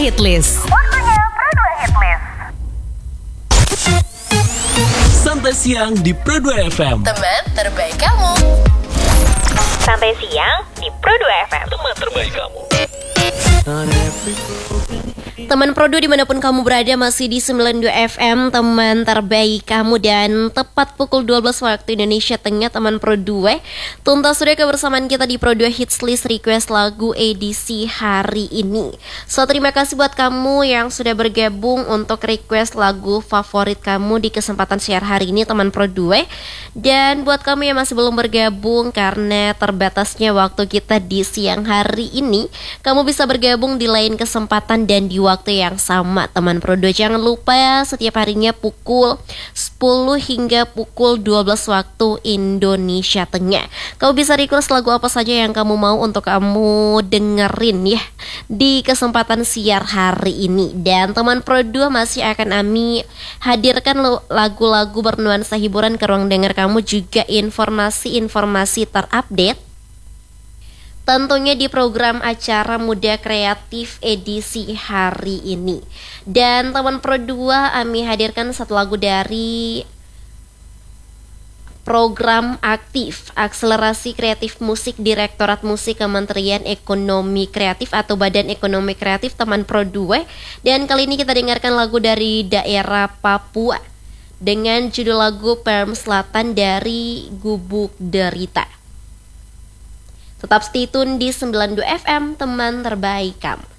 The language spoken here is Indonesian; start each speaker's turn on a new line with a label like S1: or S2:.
S1: Hitlist.
S2: Santai siang di Pro 2 FM.
S3: Teman terbaik kamu.
S4: Santai siang di Pro 2 FM.
S2: Teman terbaik kamu.
S3: Teman Pro 2 dimanapun kamu berada, masih di 92 FM, teman terbaik kamu. Dan tepat pukul 12 waktu Indonesia Tengah, teman Pro 2, tuntas sudah kebersamaan kita di Pro 2 Hits List Request Lagu edisi hari ini. So, terima kasih buat kamu yang sudah bergabung untuk request lagu favorit kamu di kesempatan siar hari ini, teman Pro 2. Dan buat kamu yang masih belum bergabung karena terbatasnya waktu kita di siang hari ini, kamu bisa bergabung di lain kesempatan dan di waktu yang sama, teman Pro 2. Jangan lupa setiap harinya pukul 10 hingga pukul 12 waktu Indonesia Tengah. Kamu bisa request lagu apa saja yang kamu mau untuk kamu dengerin ya di kesempatan siar hari ini. Dan teman Pro 2 masih akan Ami hadirkan lagu-lagu bernuansa hiburan ke ruang dengar kamu, juga informasi-informasi terupdate tentunya di program acara Muda Kreatif edisi hari ini. Dan teman Pro 2, Ami hadirkan satu lagu dari program aktif Akselerasi Kreatif Musik Direktorat Musik Kementerian Ekonomi Kreatif atau Badan Ekonomi Kreatif, teman Pro 2. Dan kali ini kita dengarkan lagu dari daerah Papua dengan judul lagu Perm Selatan dari Gubuk Derita. Tetap stay tune di 92 FM, teman terbaik kamu.